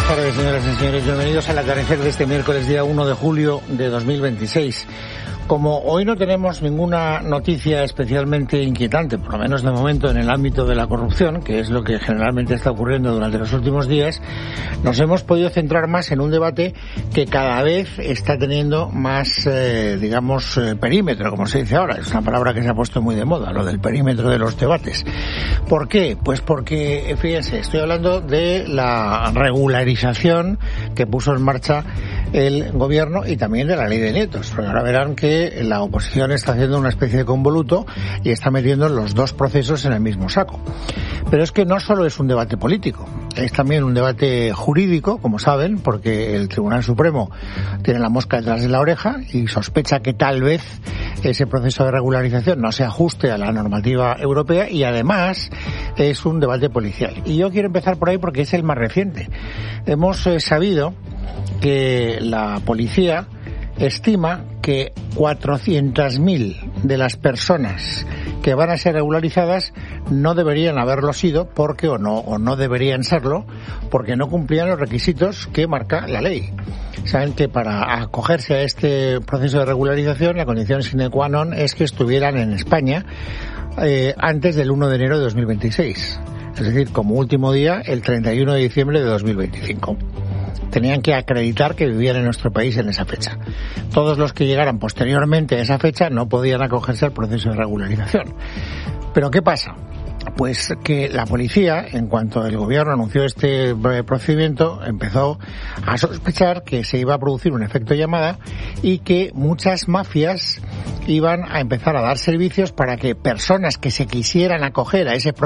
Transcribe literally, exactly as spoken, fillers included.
Buenas tardes, señoras y señores. Bienvenidos al atardecer de este miércoles, día uno de julio de dos mil veintiséis. Como hoy no tenemos ninguna noticia especialmente inquietante, por lo menos de momento en el ámbito de la corrupción, que es lo que generalmente está ocurriendo durante los últimos días, nos hemos podido centrar más en un debate que cada vez está teniendo más, eh, digamos, eh, perímetro, como se dice ahora. Es una palabra que se ha puesto muy de moda, lo del perímetro de los debates. ¿Por qué? Pues porque, fíjense, estoy hablando de la regularización que puso en marcha el gobierno y también de la ley de nietos, porque ahora verán que la oposición está haciendo una especie de convoluto y está metiendo los dos procesos en el mismo saco. Pero es que no solo es un debate político, es también un debate jurídico, como saben, porque el Tribunal Supremo tiene la mosca detrás de la oreja y sospecha que tal vez ese proceso de regularización no se ajuste a la normativa europea, y además es un debate policial. Y yo quiero empezar por ahí porque es el más reciente. Hemos eh, sabido que la policía estima que cuatrocientas mil de las personas que van a ser regularizadas no deberían haberlo sido porque o no o no deberían serlo porque no cumplían los requisitos que marca la ley. Saben que para acogerse a este proceso de regularización la condición sine qua non es que estuvieran en España eh, antes del uno de enero de dos mil veintiséis, es decir, como último día el treinta y uno de diciembre de dos mil veinticinco. Tenían que acreditar que vivían en nuestro país en esa fecha. Todos los que llegaran posteriormente a esa fecha no podían acogerse al proceso de regularización. ¿Pero qué pasa? Pues que la policía, en cuanto el gobierno anunció este procedimiento, empezó a sospechar que se iba a producir un efecto llamada y que muchas mafias iban a empezar a dar servicios para que personas que se quisieran acoger a ese